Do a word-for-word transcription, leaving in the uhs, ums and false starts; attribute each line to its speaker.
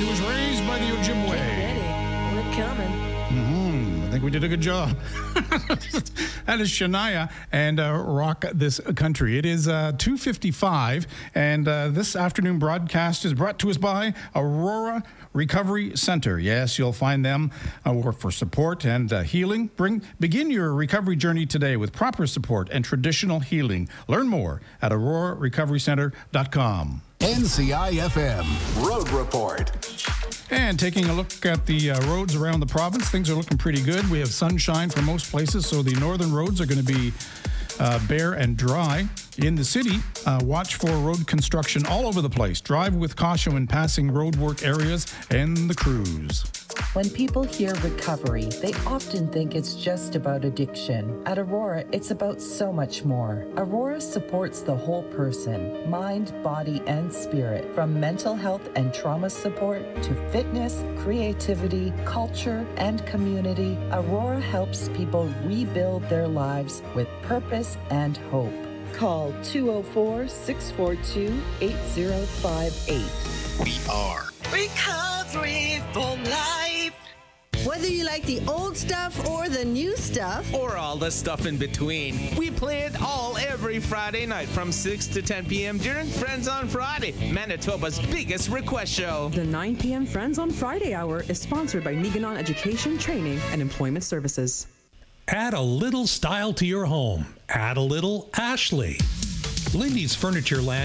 Speaker 1: She was raised by the Ojibwe.
Speaker 2: Get ready. We're coming.
Speaker 1: Mm-hmm. I think we did a good job. That is Shania and uh, Rock This Country. It is uh, two fifty-five, and uh, this afternoon broadcast is brought to us by Aurora Recovery Center. Yes, you'll find them uh, for support and uh, healing. Bring Begin your recovery journey today with proper support and traditional healing. Learn more at aurora recovery center dot com.
Speaker 3: N C I F M Road Report.
Speaker 1: And taking a look at the uh, roads around the province, things are looking pretty good. We have sunshine for most places, so the northern roads are going to be uh, bare and dry. In the city, uh, watch for road construction all over the place. Drive with caution when passing roadwork areas and the crews.
Speaker 4: When people hear recovery, they often think it's just about addiction. At Aurora, it's about so much more. Aurora supports the whole person, mind, body, and spirit. From mental health and trauma support to fitness, creativity, culture, and community, Aurora helps people rebuild their lives with purpose and hope. Call two oh four, six four two, eight oh five eight.
Speaker 3: We are
Speaker 5: Recovery for Life.
Speaker 6: Whether you like the old stuff or the new stuff,
Speaker 7: or all the stuff in between, we play it all every Friday night from six to ten p.m. during Friends on Friday, Manitoba's biggest request show.
Speaker 8: The nine p.m. Friends on Friday hour is sponsored by Niganon Education, Training, and Employment Services.
Speaker 9: Add a little style to your home. Add a little Ashley. Lindy's Furniture Land